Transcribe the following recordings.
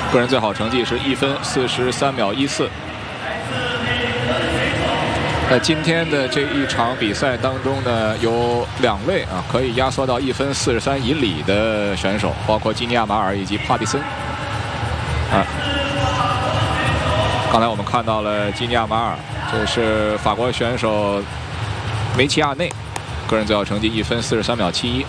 个人最好成绩是1分43秒14。在今天的这一场比赛当中呢，有2位可以压缩到1分43以里的选手，包括基尼亚马尔以及帕蒂森。刚才我们看到了基尼亚马尔，这是法国选手梅齐亚内，个人最好成绩1分43秒71。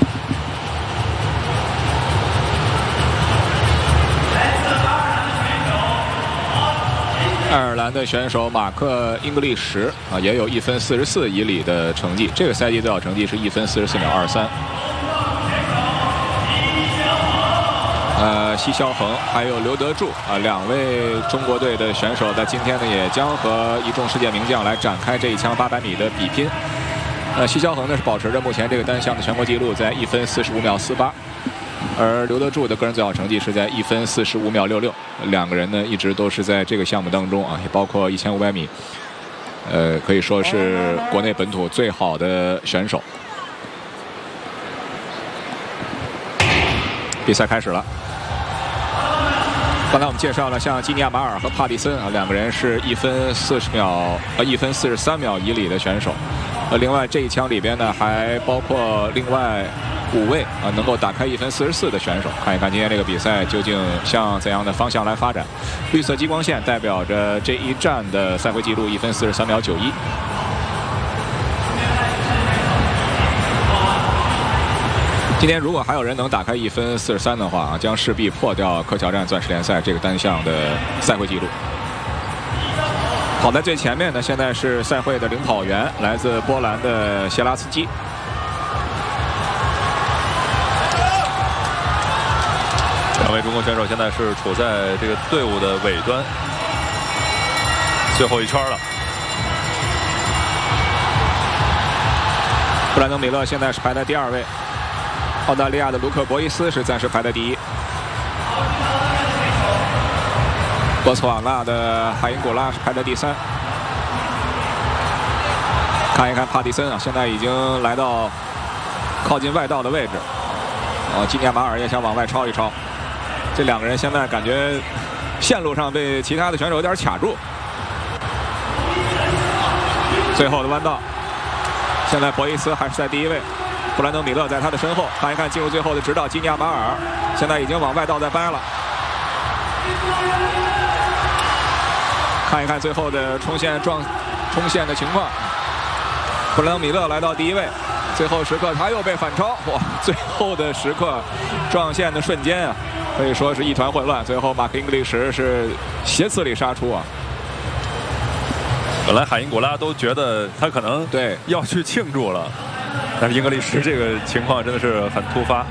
爱尔兰的选手马克·英格利什也有1分44以里的成绩，这个赛季最好成绩是1分44秒23。奚肖恒还有刘德柱2位中国队的选手在今天呢也将和一众世界名将来展开这一枪800米的比拼。奚肖恒呢是保持着目前这个单项的全国纪录在1分45秒48。而刘德柱的个人最好成绩是在1分45秒66，两个人呢一直都是在这个项目当中也包括1500米，可以说是国内本土最好的选手。比赛开始了。刚才我们介绍了像基尼亚马尔和帕蒂森两个人是1分43秒以里的选手。另外这一枪里边呢还包括另外5位能够打开1分44的选手，看一看今天这个比赛究竟向怎样的方向来发展。绿色激光线代表着这一站的赛会纪录1分43秒91。今天如果还有人能打开1分43的话将势必破掉科乔站钻石联赛这个单项的赛会纪录。跑在最前面的现在是赛会的领跑员，来自波兰的谢拉斯基。 2位中国选手现在是处在这个队伍的尾端，最后一圈了。 布兰登·米勒现在是排在第2位，澳大利亚的卢克·博伊斯是暂时排在第1。波茨瓦纳的海因古拉是排在第3。看一看帕蒂森现在已经来到靠近外道的位置。基尼亚马尔也想往外超一超。这两个人现在感觉线路上被其他的选手有点卡住。最后的弯道，现在博伊斯还是在第1位，布兰登·米勒在他的身后。看一看进入最后的直道，基尼亚马尔现在已经往外道在掰了。看一看最后的冲线的情况，布兰登·米勒来到第1位，最后时刻他又被反超，哇！最后的时刻撞线的瞬间可以说是一团混乱。最后马克·英格利什是斜刺里杀出本来海因古拉都觉得他可能要去庆祝了，但是英格利什这个情况真的是很突发。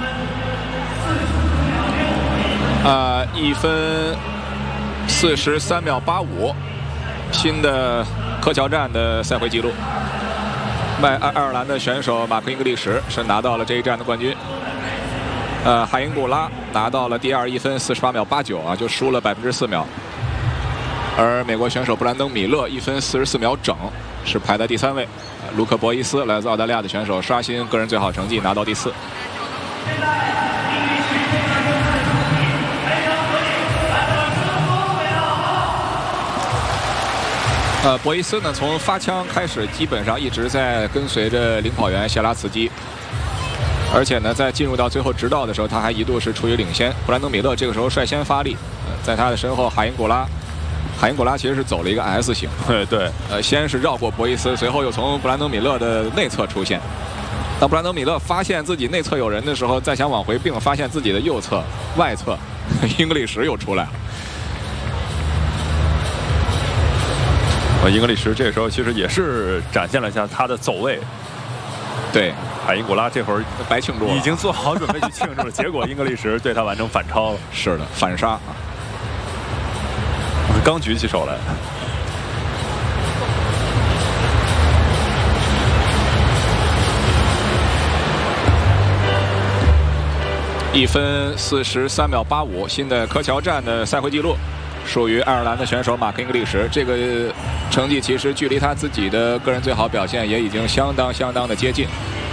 1分43秒85，新的科乔站的赛会纪录。爱尔兰的选手马克·英格利什是拿到了这一站的冠军。海因古拉拿到了第2，1分48秒89就输了4秒。而美国选手布兰登·米勒1分44秒整，是排在第3位。卢克·博伊斯来自澳大利亚的选手刷新个人最好成绩，拿到第4。博伊斯呢，从发枪开始，基本上一直在跟随着领跑员谢拉茨基，而且呢，在进入到最后直道的时候，他还一度是处于领先。布兰登·米勒这个时候率先发力，在他的身后，海因古拉其实是走了一个 S 型， 对， 先是绕过博伊斯，随后又从布兰登·米勒的内侧出现。当布兰登·米勒发现自己内侧有人的时候，再想往回并，发现自己的右侧外侧英格利什又出来了。 英格利什这个时候其实也是展现了一下他的走位。 对， 海因古拉这会儿白庆祝了， 已经做好准备去庆祝了，结果英格利什对他完成反超了。 是的，反杀。 刚举起手来。 1分43秒85，新的科乔站的赛会纪录。属于爱尔兰的选手马克·英格利什，这个成绩其实距离他自己的个人最好表现也已经相当的接近。